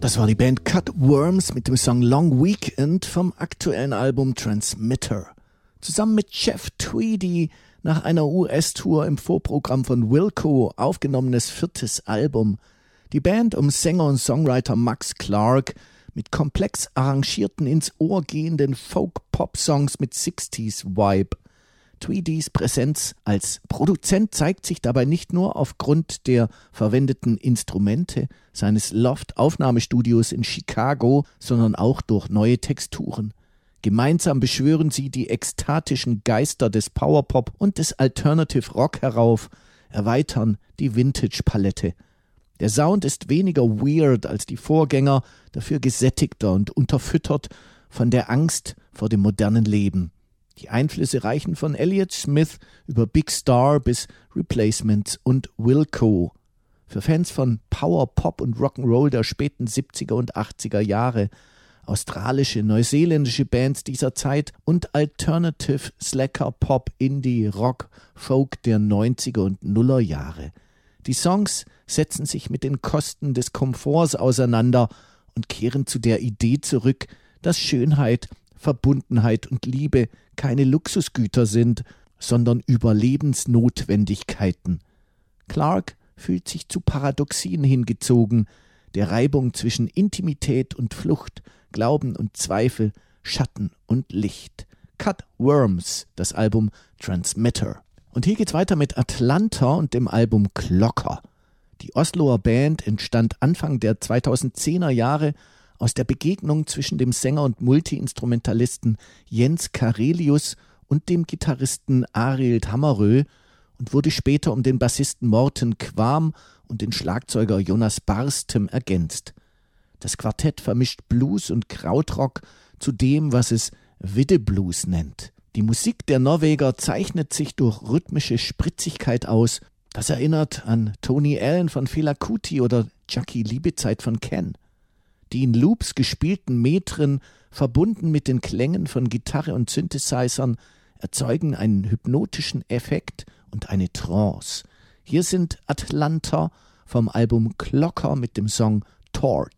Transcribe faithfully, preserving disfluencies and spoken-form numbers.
Das war die Band Cutworms mit dem Song Long Weekend vom aktuellen Album Transmitter. Zusammen mit Jeff Tweedy nach einer U S-Tour im Vorprogramm von Wilco aufgenommenes viertes Album. Die Band um Sänger und Songwriter Max Clark mit komplex arrangierten, ins Ohr gehenden Folk-Pop-Songs mit sechziger-Vibe. Tweedys Präsenz als Produzent zeigt sich dabei nicht nur aufgrund der verwendeten Instrumente seines Loft-Aufnahmestudios in Chicago, sondern auch durch neue Texturen. Gemeinsam beschwören sie die ekstatischen Geister des Powerpop und des Alternative Rock herauf, erweitern die Vintage-Palette. Der Sound ist weniger weird als die Vorgänger, dafür gesättigter und unterfüttert von der Angst vor dem modernen Leben. Die Einflüsse reichen von Elliott Smith über Big Star bis Replacements und Wilco. Für Fans von Power, Pop und Rock'n'Roll der späten siebziger und achtziger Jahre, australische, neuseeländische Bands dieser Zeit und Alternative, Slacker, Pop, Indie, Rock, Folk der neunziger und Nuller Jahre. Die Songs setzen sich mit den Kosten des Komforts auseinander und kehren zu der Idee zurück, dass Schönheit, Verbundenheit und Liebe keine Luxusgüter sind, sondern Überlebensnotwendigkeiten. Clark fühlt sich zu Paradoxien hingezogen, der Reibung zwischen Intimität und Flucht, Glauben und Zweifel, Schatten und Licht. Cutworms, das Album Transmitter. Und hier geht's weiter mit Atlanta und dem Album Clocker. Die Osloer Band entstand Anfang der zweitausendzehner Jahre aus der Begegnung zwischen dem Sänger und Multi-Instrumentalisten Jens Karelius und dem Gitarristen Arild Hammerö und wurde später um den Bassisten Morten Quam und den Schlagzeuger Jonas Barstem ergänzt. Das Quartett vermischt Blues und Krautrock zu dem, was es Widde-Blues nennt. Die Musik der Norweger zeichnet sich durch rhythmische Spritzigkeit aus. Das erinnert an Tony Allen von Fela Kuti oder Jackie Liebezeit von Ken. Die in Loops gespielten Metren, verbunden mit den Klängen von Gitarre und Synthesizern, erzeugen einen hypnotischen Effekt und eine Trance. Hier sind Atlanta vom Album Clocker mit dem Song Torch.